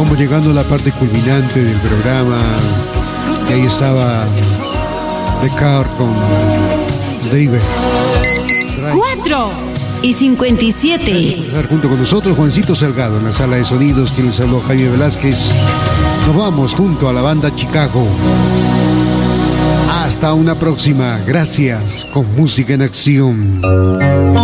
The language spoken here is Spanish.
Vamos llegando a la parte culminante del programa. Y ahí estaba The Car con David. 4:57. Junto con nosotros Juancito Salgado en la sala de sonidos, quien les habló Jaime Velázquez. Nos vamos junto a la banda Chicago. Hasta una próxima. Gracias con Música en Acción.